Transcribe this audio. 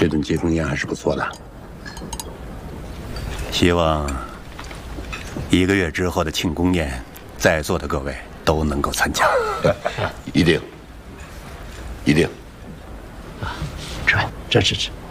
这顿接风宴还是不错的。 希望1个月之后的庆功宴，在座的各位都能够参加。 一定，一定。 吃饭，吃。